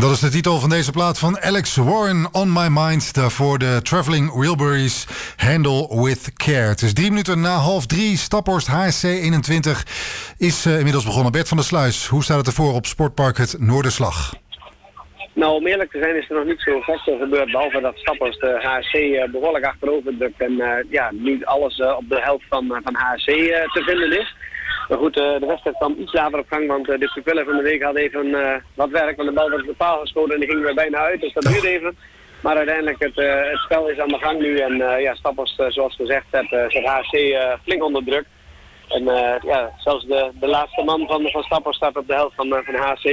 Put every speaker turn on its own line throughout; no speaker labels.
dat is de titel van deze plaat van Alex Warren, On My Mind. Daarvoor de Traveling Wilburys, Handle With Care. Het is 3 minuten na 2:30. Staphorst HSC 21 is inmiddels begonnen. Bert van der Sluis, hoe staat het ervoor op Sportpark het Noorderslag?
Nou, om eerlijk te zijn is er nog niet zo vast gebeurd, behalve dat Staphorst de HSC behoorlijk achterover drukt en niet alles op de helft van HSC te vinden is. Maar goed, de wedstrijd kwam iets later op gang, want de pupillen van de week hadden even wat werk. Want de bal werd op de paal geschoten en die ging weer bijna uit, dus dat duurde even. Maar uiteindelijk, het spel is aan de gang nu en Staphorst, zoals gezegd, zet HSC flink onder druk. En zelfs de laatste man van Staphorst staat op de helft van HSC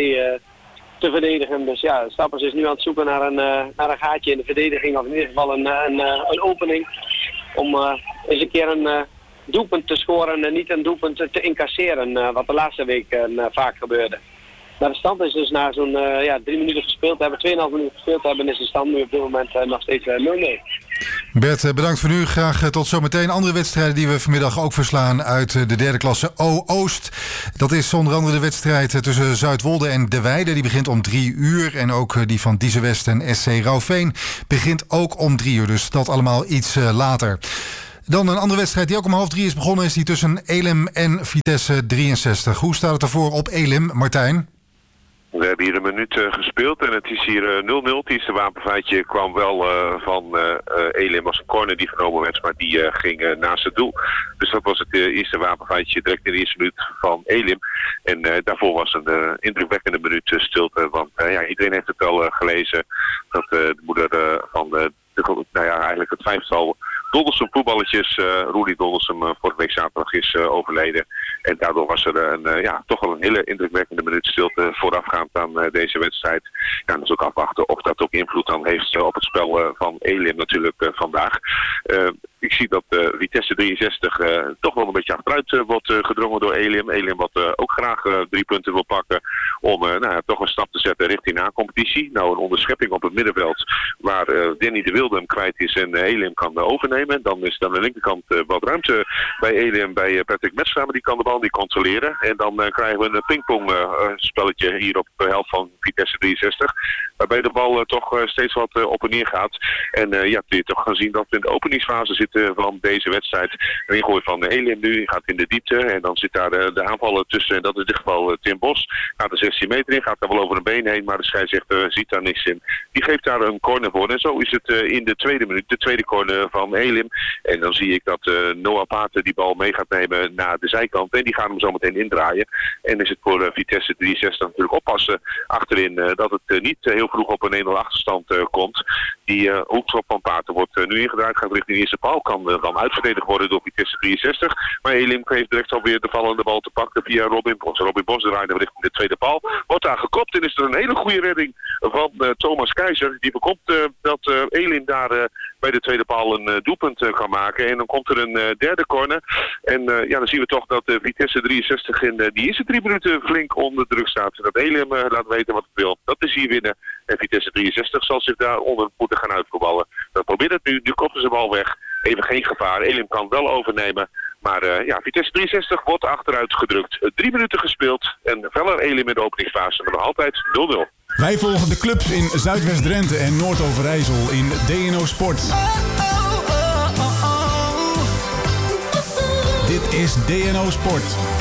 te verdedigen. Dus ja, Staphorst is nu aan het zoeken naar een gaatje in de verdediging, of in ieder geval een opening om eens een keer een doelpunt te scoren en niet een doelpunt te incasseren, wat de laatste week vaak gebeurde. Maar de stand is dus na zo'n 3 minuten gespeeld hebben, 2,5 minuten gespeeld hebben, is de stand nu op dit moment nog steeds 0-0.
Bert, bedankt voor nu. Graag tot zometeen. Andere wedstrijden die we vanmiddag ook verslaan uit de derde klasse O-Oost. Dat is onder andere de wedstrijd tussen Zuidwolde en De Weide. Die begint om 3 uur. En ook die van Diezen West en SC Rauwveen begint ook om 3 uur. Dus dat allemaal iets later. Dan een andere wedstrijd die ook om 2:30 is begonnen, is die tussen Elim en Vitesse 63. Hoe staat het ervoor op Elim, Martijn?
We hebben hier een minuut gespeeld en het is hier 0-0. Het eerste wapenfeitje kwam wel van Elim als een corner die genomen werd, maar die ging naast het doel. Dus dat was het eerste wapenfeitje direct in de eerste minuut van Elim. En daarvoor was een indrukwekkende minuut stilte, want iedereen heeft het al gelezen dat de moeder van eigenlijk het vijftal Dondersum voetballetjes, Roelie Dondersum, vorige week zaterdag is overleden. En daardoor was er toch wel een hele indrukwekkende minuut stilte voorafgaand aan deze wedstrijd. Ja, en dus ook afwachten of dat ook invloed dan heeft op het spel van Elim natuurlijk vandaag. Ik zie dat Vitesse 63 toch wel een beetje achteruit wordt gedrongen door Elim. Elim wat ook graag 3 punten wil pakken om toch een stap te zetten richting na-competitie. Nou, een onderschepping op het middenveld waar Danny de Wilde hem kwijt is en Elim kan overnemen. Dan is aan de linkerkant wat ruimte bij Elim, bij Patrick Metstra, maar die kan de bal niet controleren. En dan krijgen we een pingpong spelletje hier op de helft van Vitesse 63. Waarbij de bal toch steeds wat op en neer gaat. En kun je toch gaan zien dat we in de openingsfase zitten van deze wedstrijd. Een ingooi van Elim nu, gaat in de diepte. En dan zit daar de aanvaller tussen. En dat is in dit geval Tim Bos. Gaat er 16 meter in, gaat daar wel over een been heen. Maar de scheidsrechter ziet daar niks in. Die geeft daar een corner voor. En zo is het in de tweede minuut, de tweede corner van Elim. En dan zie ik dat Noah Paten die bal mee gaat nemen naar de zijkant. En die gaat hem zo meteen indraaien. En is het voor Vitesse 63 natuurlijk oppassen achterin dat het niet heel vroeg op een 1-0 achterstand komt. Die hoekschop van Paten wordt nu ingedraaid, gaat richting de eerste paal. Kan dan uitverdedigd worden door Vitesse 63. Maar Elim heeft direct alweer de vallende bal te pakken via Robin Bos. Robin Bos draait richting de tweede paal. Wordt daar gekopt en is er een hele goede redding van Thomas Keizer. Die bekomt dat Elim daar bij de tweede paal een doelpunt kan maken. En dan komt er een derde corner. En dan zien we toch dat Vitesse 63 in die eerste 3 minuten flink onder druk staat. Dat Elim laat weten wat het wil. Dat is hier winnen. En Vitesse 63 zal zich daaronder moeten gaan uitvoetballen. Dat probeert het nu. Nu kopt ze de bal weg. Even geen gevaar. Elim kan wel overnemen. Maar Vitesse 63 wordt achteruit gedrukt. 3 minuten gespeeld. En veller Elim in de openingsfase. Maar nog altijd 0-0.
Wij volgen de clubs in Zuidwest-Drenthe en Noord-Overijssel in DNO Sport. Dit is DNO Sport.